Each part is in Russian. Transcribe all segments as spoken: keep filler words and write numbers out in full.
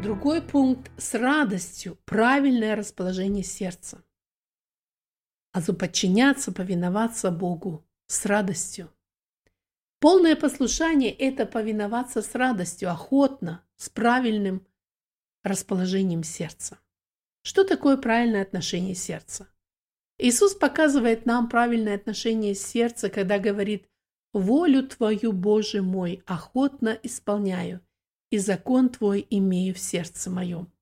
Другой пункт – с радостью, правильное расположение сердца. Подчиняться, повиноваться Богу с радостью. Полное послушание – это повиноваться с радостью, охотно, с правильным расположением сердца. Что такое правильное отношение сердца? Иисус показывает нам правильное отношение сердца, когда говорит: «Волю Твою, Боже мой, охотно исполняю, и закон Твой имею в сердце моем».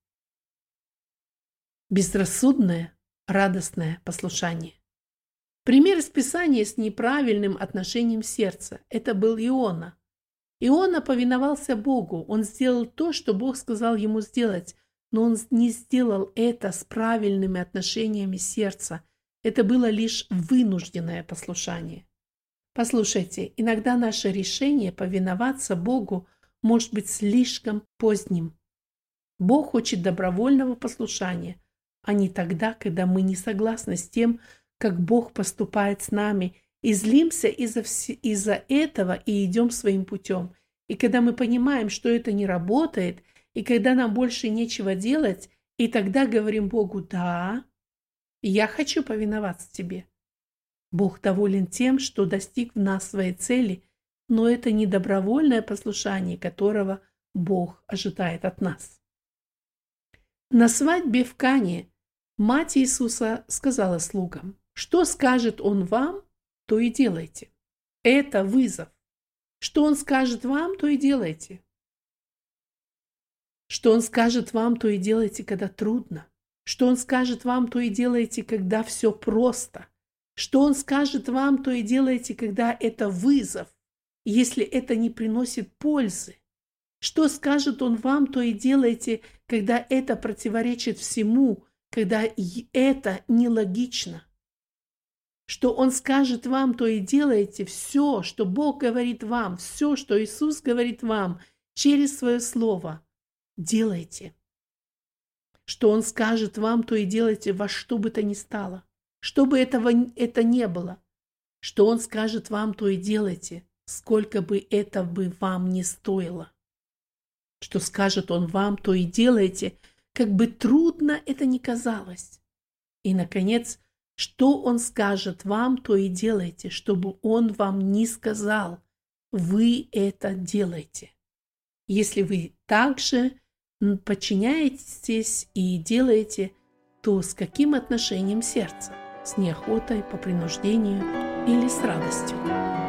Безрассудное, радостное послушание. Пример из Писания с неправильным отношением сердца – это был Иона. Иона повиновался Богу, он сделал то, что Бог сказал ему сделать, но он не сделал это с правильными отношениями сердца. Это было лишь вынужденное послушание. Послушайте, иногда наше решение повиноваться Богу может быть слишком поздним. Бог хочет добровольного послушания, а не тогда, когда мы не согласны с тем, как Бог поступает с нами, и злимся из-за, вс- из-за этого и идем своим путем. И когда мы понимаем, что это не работает, и когда нам больше нечего делать, и тогда говорим Богу: «Да, я хочу повиноваться Тебе». Бог доволен тем, что достиг в нас своей цели, но это не добровольное послушание, которого Бог ожидает от нас. На свадьбе в Кане мать Иисуса сказала слугам: «Что скажет Он вам, то и делайте». Это вызов. Что Он скажет вам, то и делайте. Что Он скажет вам, то и делайте, когда трудно. Что Он скажет вам, то и делайте, когда все просто. Что Он скажет вам, то и делайте, когда это вызов, если это не приносит пользы. Что скажет Он вам, то и делайте, когда это противоречит всему, когда это нелогично. Что Он скажет вам, то и делайте. Все, что Бог говорит вам, все, что Иисус говорит вам через Свое Слово, делайте. Что Он скажет вам, то и делайте во что бы то ни стало. Что бы этого это не было. Что Он скажет вам, то и делайте, сколько бы это бы вам не стоило. Что скажет Он вам, то и делайте, как бы трудно это ни казалось. И, наконец, что Он скажет вам, то и делайте, чтобы Он вам не сказал, вы это делаете. Если вы также подчиняетесь и делаете, то с каким отношением сердца? С неохотой, по принуждению или с радостью?